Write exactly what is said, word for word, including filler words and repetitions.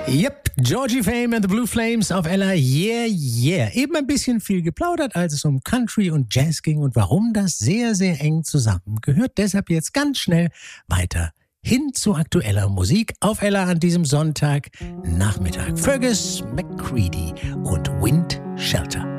Yep, Georgie Fame and the Blue Flames auf Ella, yeah, yeah. Eben ein bisschen viel geplaudert, als es um Country und Jazz ging und warum das sehr, sehr eng zusammengehört. Deshalb jetzt ganz schnell weiter hin zu aktueller Musik auf Ella an diesem Sonntagnachmittag. Fergus McCready und Wind Shelter.